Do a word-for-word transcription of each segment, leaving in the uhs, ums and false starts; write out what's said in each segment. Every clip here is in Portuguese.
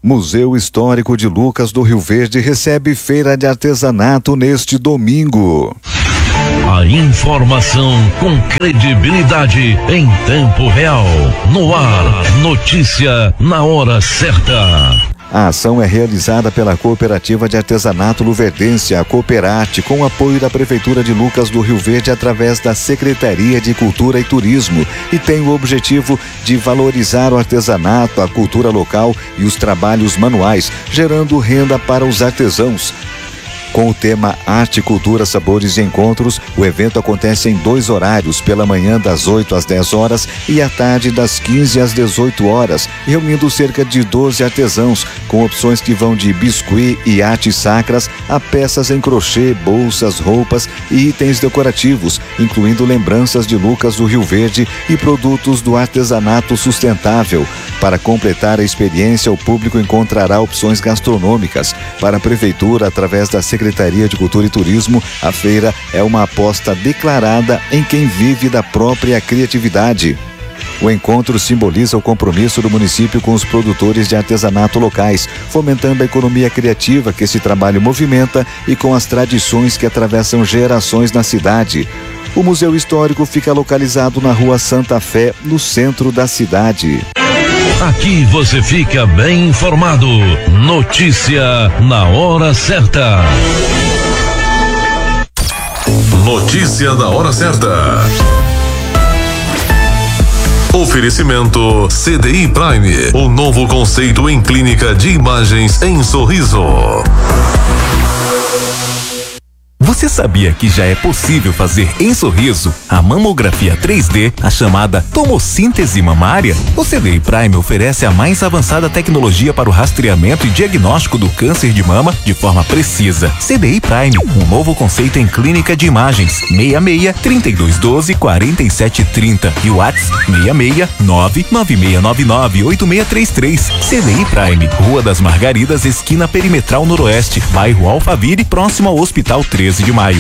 Museu Histórico de Lucas do Rio Verde recebe feira de artesanato neste domingo. A informação com credibilidade em tempo real. No ar, notícia na hora certa. A ação é realizada pela Cooperativa de Artesanato Luverdense, a Cooperarte, com apoio da Prefeitura de Lucas do Rio Verde através da Secretaria de Cultura e Turismo e tem o objetivo de valorizar o artesanato, a cultura local e os trabalhos manuais, gerando renda para os artesãos. Com o tema Arte, Cultura, Sabores e Encontros, o evento acontece em dois horários, pela manhã das oito às dez horas e à tarde das quinze às dezoito horas, reunindo cerca de doze artesãos, com opções que vão de biscuit e artes sacras a peças em crochê, bolsas, roupas e itens decorativos, incluindo lembranças de Lucas do Rio Verde e produtos do artesanato sustentável. Para completar a experiência, o público encontrará opções gastronômicas. Para a Prefeitura, através da Secretaria de Cultura e Turismo, a feira é uma aposta declarada em quem vive da própria criatividade. O encontro simboliza o compromisso do município com os produtores de artesanato locais, fomentando a economia criativa que esse trabalho movimenta e com as tradições que atravessam gerações na cidade. O Museu Histórico fica localizado na Rua Santa Fé, no centro da cidade. Aqui você fica bem informado. Notícia na hora certa. Notícia da hora certa. Oferecimento C D I Prime, o novo conceito em clínica de imagens em Sorriso. Você sabia que já é possível fazer em Sorriso a mamografia três D, a chamada tomossíntese mamária? O C D I Prime oferece a mais avançada tecnologia para o rastreamento e diagnóstico do câncer de mama de forma precisa. C D I Prime, um novo conceito em clínica de imagens. seis seis, trinta e dois doze, quarenta e sete trinta e o WhatsApp seis seis, nove nove seis nove nove, oito seis três três. C D I Prime, Rua das Margaridas, esquina Perimetral Noroeste, bairro Alphaville, próximo ao Hospital treze de maio.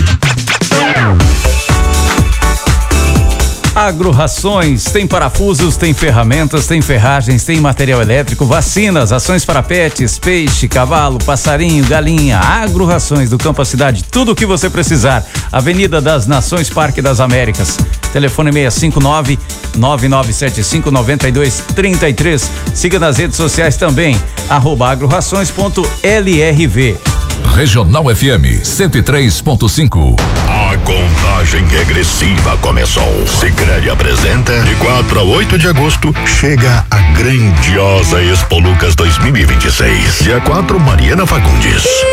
Agro-rações, tem parafusos, tem ferramentas, tem ferragens, tem material elétrico, vacinas, ações para pets, peixe, cavalo, passarinho, galinha. Agro-rações do Campo à Cidade, tudo o que você precisar. Avenida das Nações, Parque das Américas. Telefone seis cinco nove, nove nove sete cinco, nove dois três três. Siga nas redes sociais também, arroba agrorrações ponto L R V. Regional F M cento e três ponto cinco. A contagem regressiva começou. Sicredi apresenta, de quatro a oito de agosto, chega a grandiosa Expo Lucas dois mil e vinte e seis. Dia quatro, Mariana Fagundes.